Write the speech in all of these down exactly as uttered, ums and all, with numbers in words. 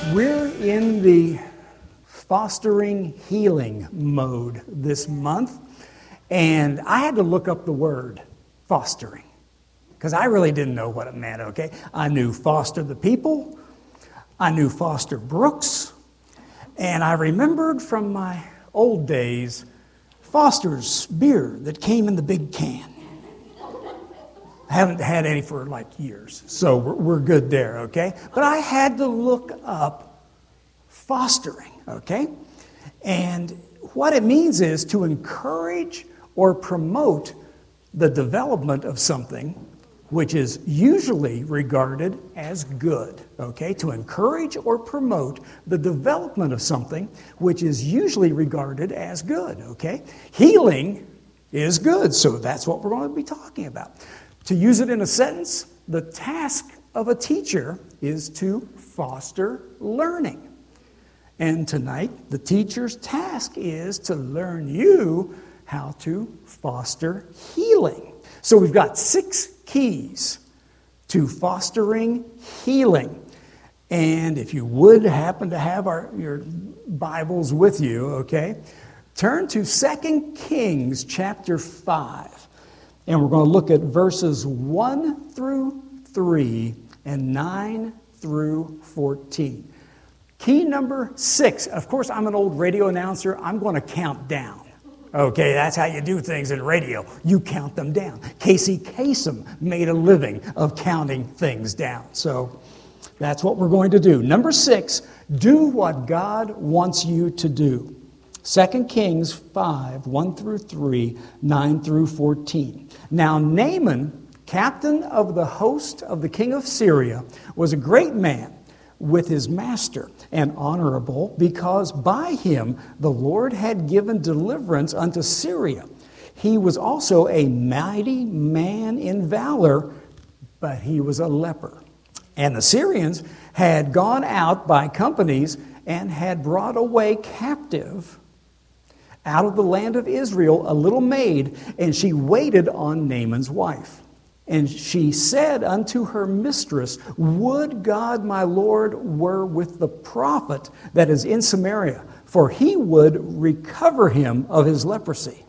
We're in the fostering healing mode this month, and I had to look up the word fostering because I really didn't know what it meant, okay? I knew foster the people, I knew Foster Brooks, and I remembered from my old days Foster's beer that came in the big can. I haven't had any for like years, so we're, we're good there, okay? But I had to look up fostering, okay? And what it means is to encourage or promote the development of something which is usually regarded as good, okay? To encourage or promote the development of something which is usually regarded as good, okay? Healing is good, so that's what we're going to be talking about. To use it in a sentence, the task of a teacher is to foster learning. And tonight, the teacher's task is to learn you how to foster healing. So we've got six keys to fostering healing. And if you would happen to have our, your Bibles with you, okay, turn to Second Kings chapter five. And we're going to look at verses one through three and nine through fourteen. Key number six. Of course, I'm an old radio announcer. I'm going to count down. Okay, that's how you do things in radio. You count them down. Casey Kasem made a living of counting things down. So that's what we're going to do. Number six, do what God wants you to do. Second Kings five, one through three, nine through fourteen. Now Naaman, captain of the host of the king of Syria, was a great man with his master and honorable, because by him the Lord had given deliverance unto Syria. He was also a mighty man in valor, but he was a leper. And the Syrians had gone out by companies and had brought away captive out of the land of Israel a little maid, and she waited on Naaman's wife. And she said unto her mistress, Would God my Lord were with the prophet that is in Samaria, for he would recover him of his leprosy.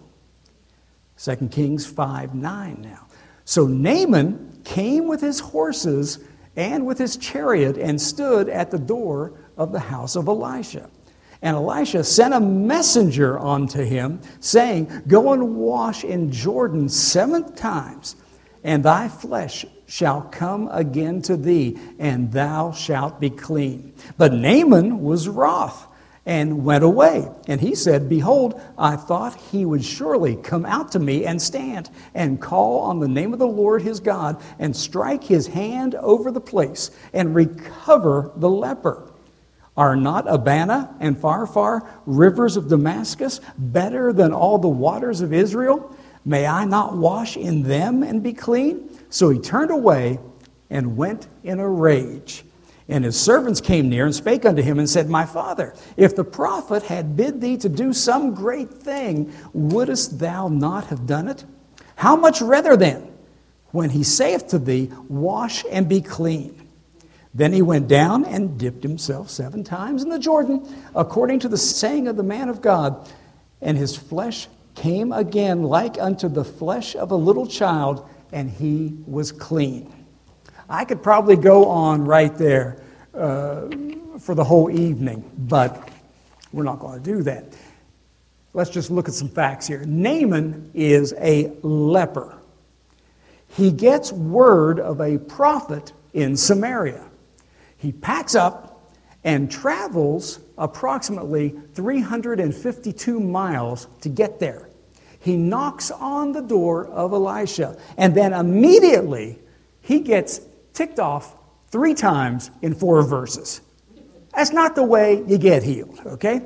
Second Kings five nine now. So Naaman came with his horses and with his chariot and stood at the door of the house of Elisha. And Elisha sent a messenger unto him, saying, Go and wash in Jordan seven times, and thy flesh shall come again to thee, and thou shalt be clean. But Naaman was wroth, and went away. And he said, Behold, I thought he would surely come out to me and stand, and call on the name of the Lord his God, and strike his hand over the place, and recover the leper. Are not Abana and Pharpar, rivers of Damascus, better than all the waters of Israel? May I not wash in them and be clean? So he turned away and went in a rage. And his servants came near and spake unto him and said, My father, if the prophet had bid thee to do some great thing, wouldest thou not have done it? How much rather then, when he saith to thee, Wash and be clean? Then he went down and dipped himself seven times in the Jordan, according to the saying of the man of God. And his flesh came again like unto the flesh of a little child, and he was clean. I could probably go on right there uh, for the whole evening, but we're not going to do that. Let's just look at some facts here. Naaman is a leper. He gets word of a prophet in Samaria. He packs up and travels approximately three hundred fifty-two miles to get there. He knocks on the door of Elisha, and then immediately he gets ticked off three times in four verses. That's not the way you get healed, okay?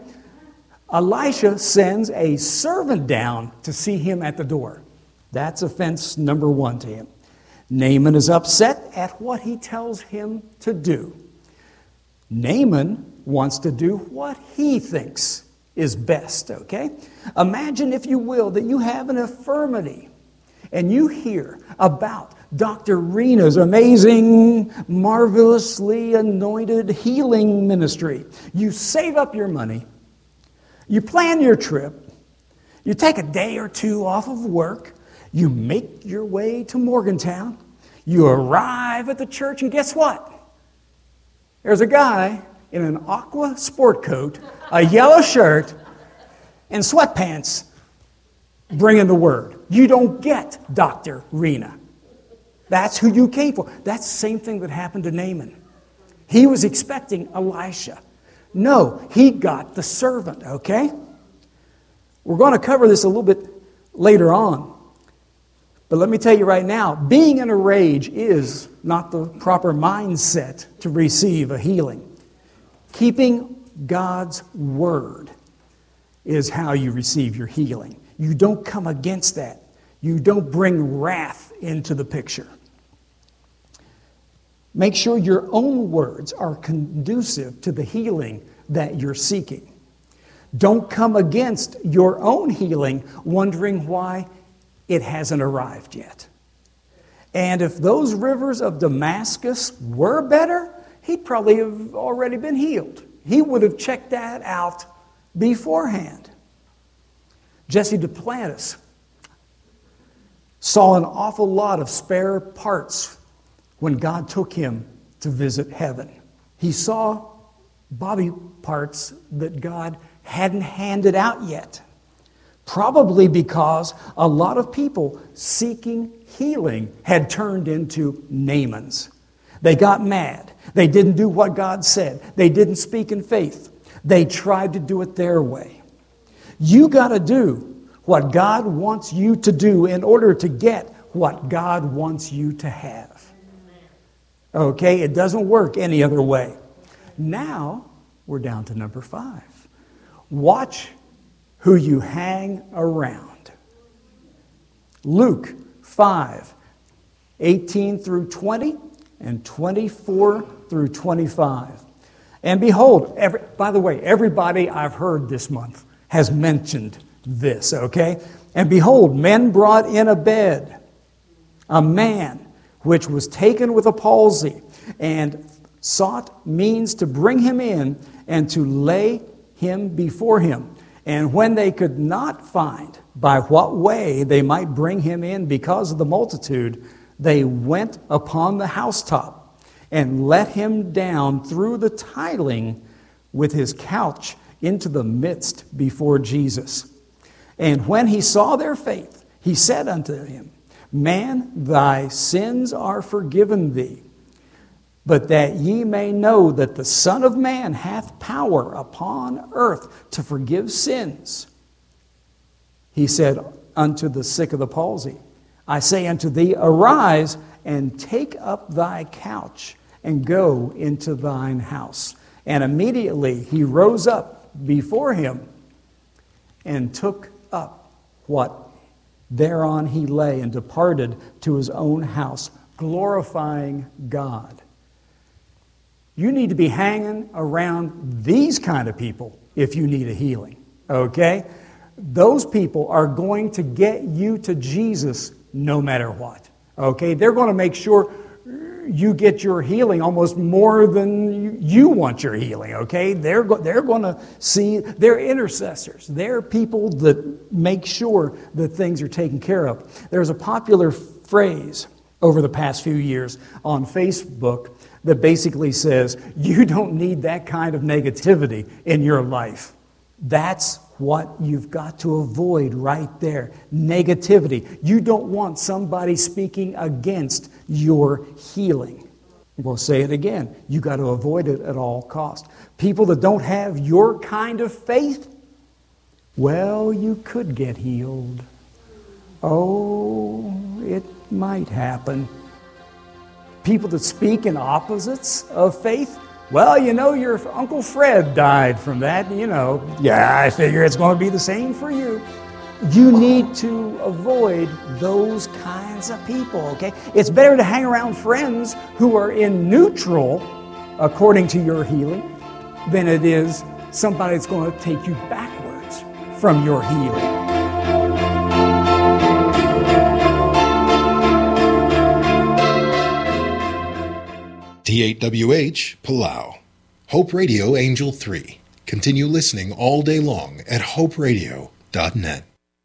Elisha sends a servant down to see him at the door. That's offense number one to him. Naaman is upset at what he tells him to do. Naaman wants to do what he thinks is best, okay? Imagine, if you will, that you have an infirmity and you hear about Doctor Rena's amazing, marvelously anointed healing ministry. You save up your money. You plan your trip. You take a day or two off of work. You make your way to Morgantown. You arrive at the church, and guess what? There's a guy in an aqua sport coat, a yellow shirt, and sweatpants bringing the word. You don't get Doctor Rena. That's who you came for. That's the same thing that happened to Naaman. He was expecting Elisha. No, he got the servant, okay? We're going to cover this a little bit later on. But let me tell you right now, being in a rage is not the proper mindset to receive a healing. Keeping God's word is how you receive your healing. You don't come against that. You don't bring wrath into the picture. Make sure your own words are conducive to the healing that you're seeking. Don't come against your own healing wondering why it hasn't arrived yet. And if those rivers of Damascus were better, he'd probably have already been healed. He would have checked that out beforehand. Jesse Duplantis saw an awful lot of spare parts when God took him to visit heaven. He saw body parts that God hadn't handed out yet. Probably because a lot of people seeking healing had turned into Naamans. They got mad. They didn't do what God said. They didn't speak in faith. They tried to do it their way. You got to do what God wants you to do in order to get what God wants you to have. Okay, it doesn't work any other way. Now, we're down to number five. Watch who you hang around. Luke five, eighteen through twenty and twenty-four through twenty-five. And behold, every, by the way, everybody I've heard this month has mentioned this, okay? And behold, men brought in a bed, a man which was taken with a palsy, and sought means to bring him in and to lay him before him. And when they could not find by what way they might bring him in because of the multitude, they went upon the housetop and let him down through the tiling with his couch into the midst before Jesus. And when he saw their faith, he said unto him, Man, thy sins are forgiven thee. But that ye may know that the Son of Man hath power upon earth to forgive sins. He said unto the sick of the palsy, I say unto thee, arise and take up thy couch and go into thine house. And immediately he rose up before him and took up what thereon he lay and departed to his own house, glorifying God. You need to be hanging around these kind of people if you need a healing, okay? Those people are going to get you to Jesus no matter what, okay? They're going to make sure you get your healing almost more than you, you want your healing, okay? They're, go, they're going to see, they're intercessors. They're people that make sure that things are taken care of. There's a popular phrase over the past few years on Facebook that basically says, you don't need that kind of negativity in your life. That's what you've got to avoid right there. Negativity. You don't want somebody speaking against your healing. We'll say it again. You got to avoid it at all costs. People that don't have your kind of faith, well, you could get healed. Oh, it might happen. People that speak in opposites of faith, well, you know, your Uncle Fred died from that, you know. Yeah, I figure it's going to be the same for you. You need to avoid those kinds of people, okay? It's better to hang around friends who are in neutral, according to your healing, than it is somebody that's going to take you backwards from your healing. T eight W H, Palau. Hope Radio Angel three. Continue listening all day long at hope radio dot net.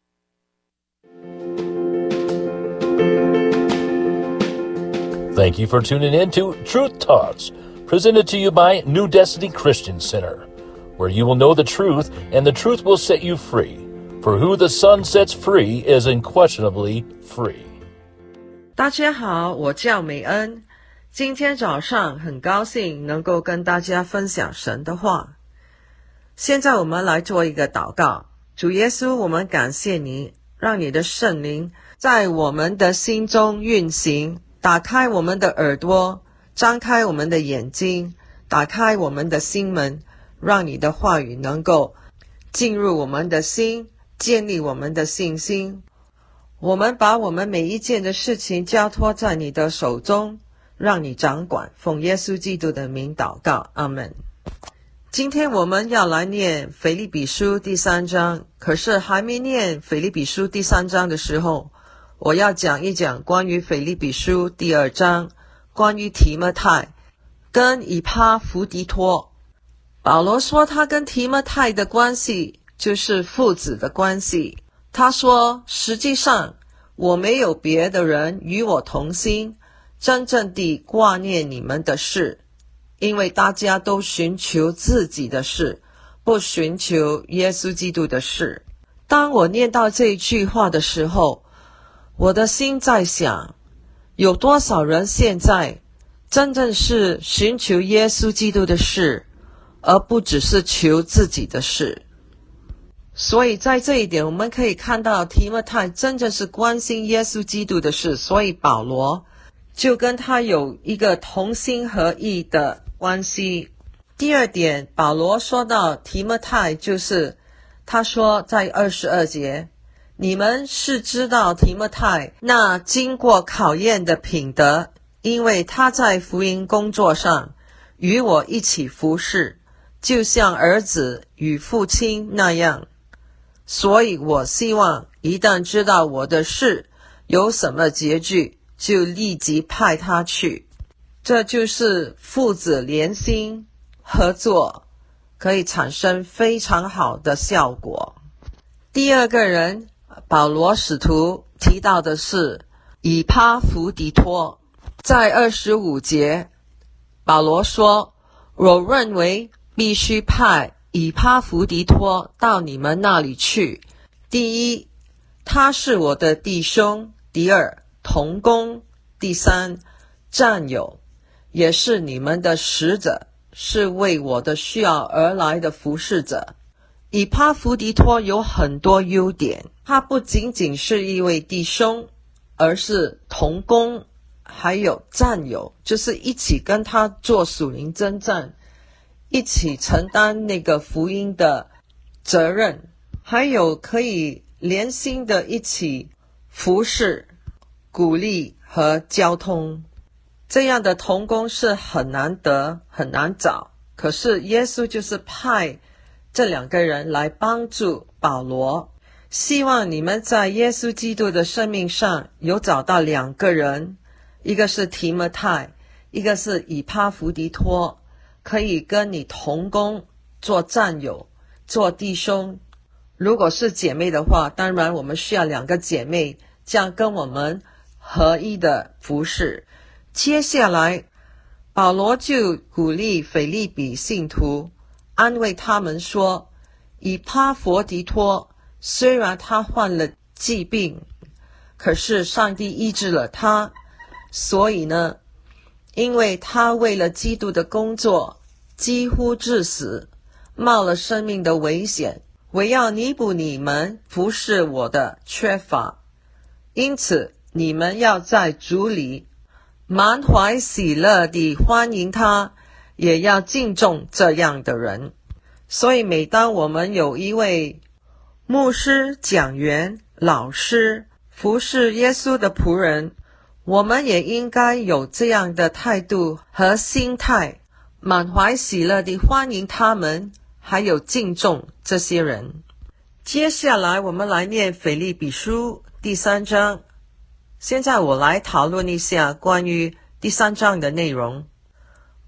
Thank you for tuning in to Truth Talks, presented to you by New Destiny Christian Center, where you will know the truth and the truth will set you free. For who the Son sets free is unquestionably free. 大家好，我叫美恩。今天早上很高兴能够跟大家分享神的话。现在我们来做一个祷告。主耶稣，我们感谢你，让你的圣灵在我们的心中运行，打开我们的耳朵，张开我们的眼睛，打开我们的心门，让你的话语能够进入我们的心，建立我们的信心。我们把我们每一件的事情交托在你的手中，让你掌管，奉耶稣基督的名祷告，阿们。今天我们要来念腓立比书第三章，可是还没念腓立比书第三章的时候，我要讲一讲关于腓立比书第二章，关于提摩太跟以巴弗提托。保罗说他跟提摩太的关系就是父子的关系。他说，实际上我没有别的人与我同心，真正地挂念你们的事，因为大家都寻求自己的事，不寻求耶稣基督的事。当我念到这一句话的时候，我的心在想，有多少人现在真正是寻求耶稣基督的事，而不只是求自己的事。所以在这一点我们可以看到提摩太真正是关心耶稣基督的事，所以保罗就跟他有一个同心合意的关系。第二点，保罗说到提摩太，就是他说在二十二节，你们是知道提摩太那经过考验的品德，因为他在福音工作上与我一起服侍，就像儿子与父亲那样。所以我希望一旦知道我的事有什么结局，就立即派他去。这就是父子连心合作，可以产生非常好的效果。第二个人，保罗使徒提到的是以巴弗提托。在二十五节，保罗说，我认为必须派以巴弗提托到你们那里去。第一，他是我的弟兄；第二，同工；第三，战友，也是你们的使者，是为我的需要而来的服侍者。以巴弗提托有很多优点，他不仅仅是一位弟兄，而是同工，还有战友，就是一起跟他做属灵征战，一起承担那个福音的责任，还有可以连心的一起服侍、鼓励和交通。这样的同工是很难得很难找，可是耶稣就是派这两个人来帮助保罗。希望你们在耶稣基督的生命上有找到两个人，一个是提摩太，一个是以巴弗提托，可以跟你同工，做战友，做弟兄。如果是姐妹的话，当然我们需要两个姐妹，这样跟我们合一的服侍。接下来保罗就鼓励腓立比信徒，安慰他们说，以巴弗提托虽然他患了疾病，可是上帝医治了他，所以呢，因为他为了基督的工作几乎致死，冒了生命的危险，我要弥补你们服侍我的缺乏。因此你们要在主里满怀喜乐地欢迎他，也要敬重这样的人。所以每当我们有一位牧师、讲员、老师服侍耶稣的仆人，我们也应该有这样的态度和心态，满怀喜乐地欢迎他们，还有敬重这些人。接下来我们来念腓立比书第三章。现在我来讨论一下关于第三章的内容。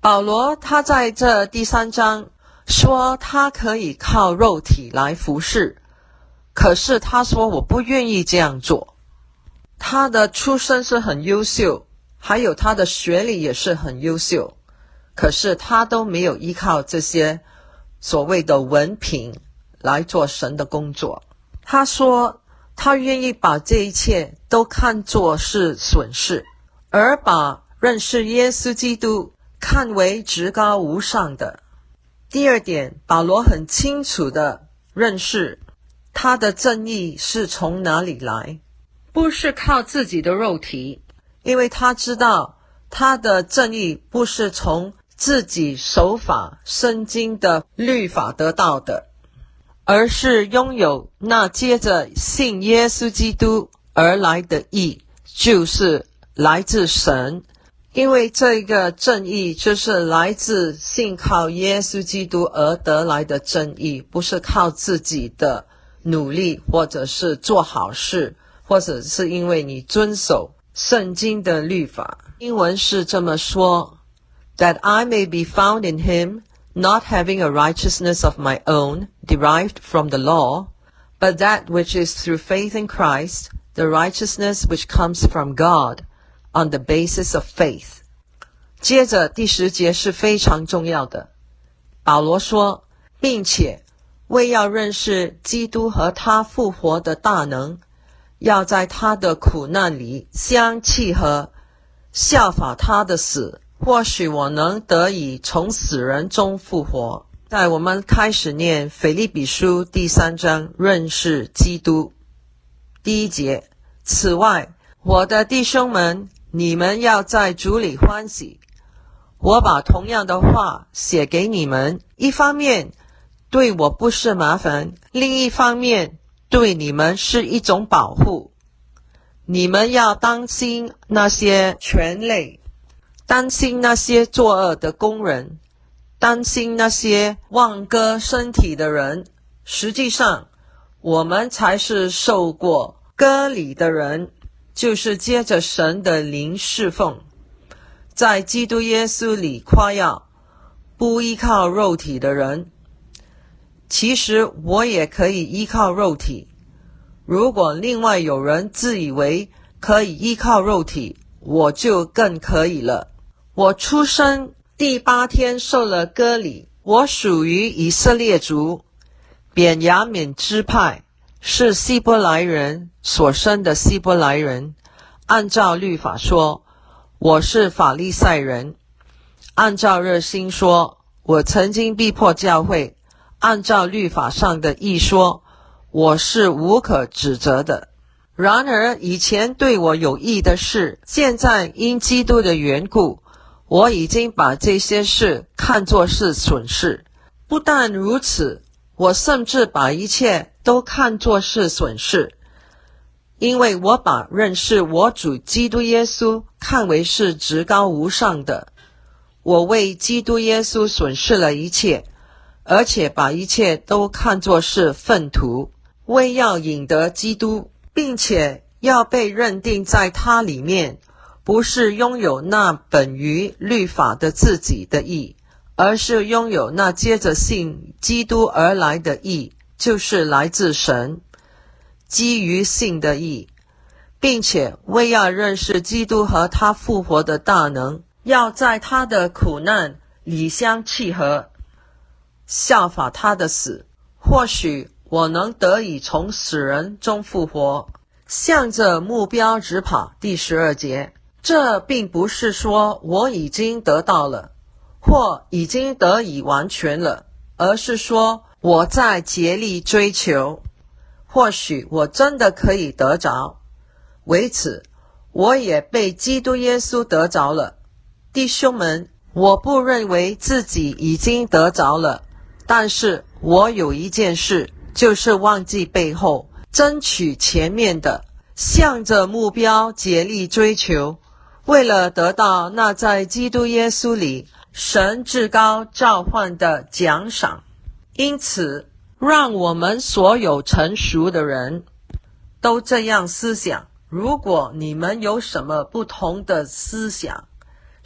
保罗他在这第三章说他可以靠肉体来服侍，可是他说我不愿意这样做。他的出身是很优秀，还有他的学历也是很优秀，可是他都没有依靠这些所谓的文凭来做神的工作。他说他愿意把这一切都看作是损失，而把认识耶稣基督看为至高无上的。第二点，保罗很清楚的认识他的正义是从哪里来，不是靠自己的肉体，因为他知道他的正义不是从自己守法圣经的律法得到的，而是拥有那接着信耶稣基督而来的义，就是来自神。因为这个正义就是来自信靠耶稣基督而得来的正义，不是靠自己的努力，或者是做好事，或者是因为你遵守圣经的律法。英文是这么说， That I may be found in him, not having a righteousness of my own, derived from the law, but that which is through faith in Christ, the righteousness which comes from God, on the basis of faith. 接着第十节是非常重要的，保罗说，并且为要认识基督和他复活的大能，要在他的苦难里相契合，效法他的死，或许我能得以从死人中复活。在我们开始念腓立比书第三章，认识基督。第一节，此外，我的弟兄们，你们要在主里欢喜。我把同样的话写给你们，一方面对我不是麻烦，另一方面对你们是一种保护。你们要当心那些权类，担心那些作恶的工人，担心那些妄歌身体的人。实际上，我们才是受过割礼的人，就是接着神的灵侍奉，在基督耶稣里夸耀，不依靠肉体的人。其实我也可以依靠肉体，如果另外有人自以为可以依靠肉体，我就更可以了。我出生第八天受了割礼，我属于以色列族，便雅悯支派，是希伯来人所生的希伯来人。按照律法说，我是法利赛人；按照热心说，我曾经逼迫教会；按照律法上的义说，我是无可指责的。然而以前对我有益的事，现在因基督的缘故，我已经把这些事看作是损失。不但如此，我甚至把一切都看作是损失，因为我把认识我主基督耶稣看为是至高无上的。我为基督耶稣损失了一切，而且把一切都看作是粪土，为要引得基督，并且要被认定在他里面，不是拥有那本于律法的自己的义，而是拥有那接着信基督而来的义，就是来自神，基于信的义，并且为要认识基督和他复活的大能，要在他的苦难里相契合，效法他的死，或许我能得以从死人中复活，向着目标直跑。第十二节，这并不是说我已经得到了，或已经得以完全了，而是说我在竭力追求，或许我真的可以得着。为此，我也被基督耶稣得着了。弟兄们，我不认为自己已经得着了，但是我有一件事，就是忘记背后，争取前面的，向着目标竭力追求，为了得到那在基督耶稣里神至高召唤的奖赏。因此，让我们所有成熟的人都这样思想。如果你们有什么不同的思想，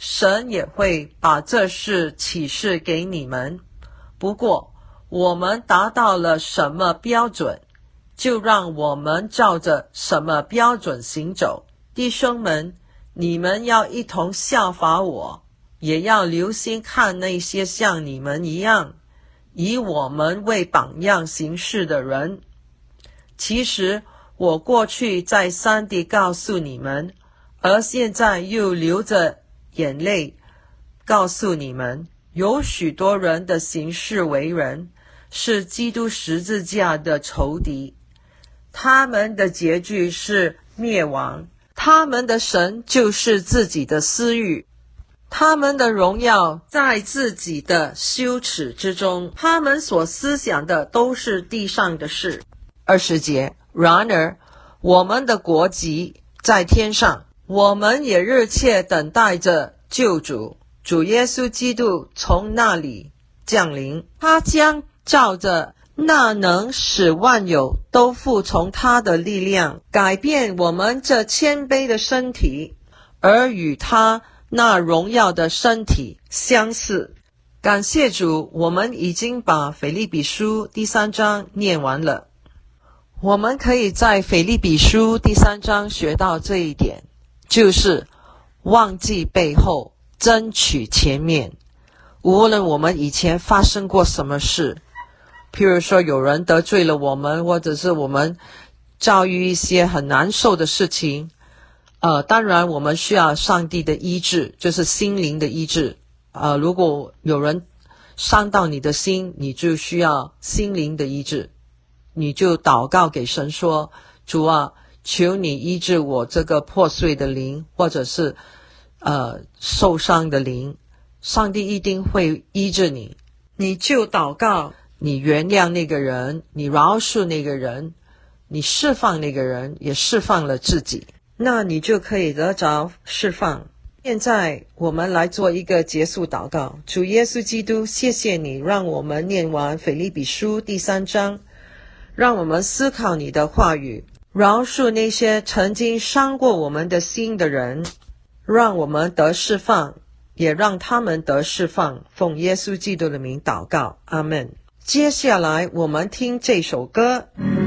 神也会把这事启示给你们。不过我们达到了什么标准，就让我们照着什么标准行走。弟兄们，你们要一同效法我，也要留心看那些像你们一样以我们为榜样行事的人。其实我过去再三地告诉你们，而现在又流着眼泪告诉你们，有许多人的行事为人是基督十字架的仇敌，他们的结局是灭亡，他们的神就是自己的私欲，他们的荣耀在自己的羞耻之中，他们所思想的都是地上的事。二十节，然而我们的国籍在天上，我们也热切等待着救主，主耶稣基督从那里降临，他将照着那能使万有都服从他的力量，改变我们这谦卑的身体，而与他那荣耀的身体相似。感谢主，我们已经把腓立比书第三章念完了。我们可以在腓立比书第三章学到这一点，就是忘记背后，争取前面。无论我们以前发生过什么事，譬如说有人得罪了我们，或者是我们遭遇一些很难受的事情，呃，当然我们需要上帝的医治，就是心灵的医治。呃，如果有人伤到你的心，你就需要心灵的医治，你就祷告给神说，主啊，求你医治我这个破碎的灵，或者是呃受伤的灵，上帝一定会医治你。你就祷告，你原谅那个人，你饶恕那个人，你释放那个人，也释放了自己，那你就可以得着释放。现在我们来做一个结束祷告。主耶稣基督，谢谢你让我们念完腓立比书第三章，让我们思考你的话语，饶恕那些曾经伤过我们的心的人，让我们得释放，也让他们得释放。奉耶稣基督的名祷告，阿们。接下来我们听这首歌。